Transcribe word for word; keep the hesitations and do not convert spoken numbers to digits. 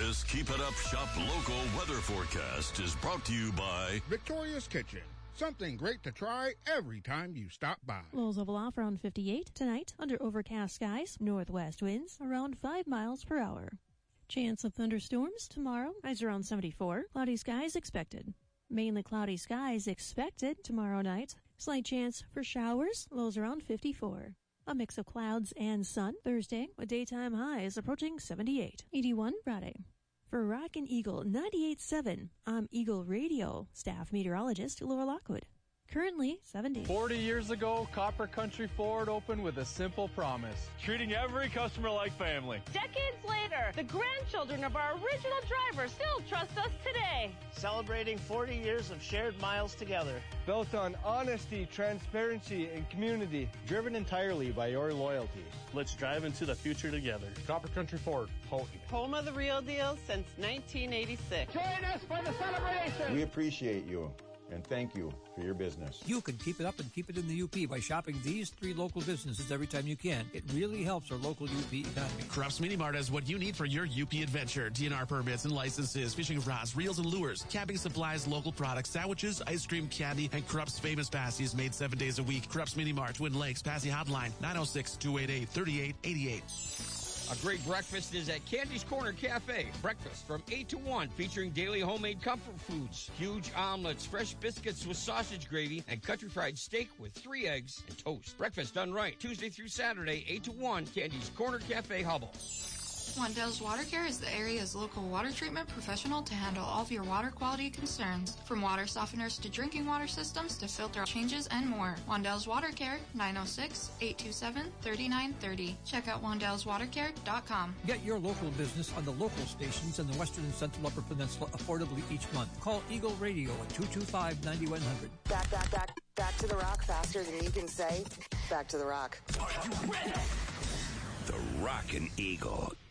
This Keep It Up Shop Local weather forecast is brought to you by Victoria's Kitchen. Something great to try every time you stop by. Lows level off around fifty-eight. Tonight, under overcast skies, northwest winds around five miles per hour. Chance of thunderstorms tomorrow, highs around seventy-four. Cloudy skies expected. Mainly cloudy skies expected tomorrow night. Slight chance for showers, lows around fifty-four. A mix of clouds and sun Thursday with daytime highs approaching seventy-eight. eighty-one Friday. For Rockin' Eagle ninety-eight point seven, I'm Eagle Radio staff meteorologist Laura Lockwood. Currently seventy. forty years ago, Copper Country Ford opened with a simple promise: treating every customer like family. Decades later, the grandchildren of our original driver still trust us today. Celebrating forty years of shared miles together. Built on honesty, transparency, and community. Driven entirely by your loyalty. Let's drive into the future together. Copper Country Ford, Houghton. Home of the real deal since nineteen eighty-six. Join us for the celebration. We appreciate you. And thank you for your business. You can keep it up and keep it in the U P by shopping these three local businesses every time you can. It really helps our local U P economy. Krupp's Mini Mart has what you need for your U P adventure. D N R permits and licenses, fishing rods, reels and lures, camping supplies, local products, sandwiches, ice cream, candy, and Krupp's famous pasties made seven days a week. Krupp's Mini Mart, Twin Lakes, Passy Hotline, nine oh six, two eight eight, three eight eight eight. A great breakfast is at Candy's Corner Cafe. Breakfast from eight to one, featuring daily homemade comfort foods, huge omelets, fresh biscuits with sausage gravy, and country fried steak with three eggs and toast. Breakfast done right, Tuesday through Saturday, eight to one, Candy's Corner Cafe, Hubble. Wandell's Water Care is the area's local water treatment professional to handle all of your water quality concerns. From water softeners to drinking water systems to filter changes and more. Wandell's Water Care, nine oh six, eight two seven, three nine three oh. Check out wandell's water care dot com. Get your local business on the local stations in the Western and Central Upper Peninsula affordably each month. Call Eagle Radio at two two five, nine one zero zero. Back, back, back, back to the rock faster than you can say. Back to the rock. Are you ready? The Rockin' Eagle.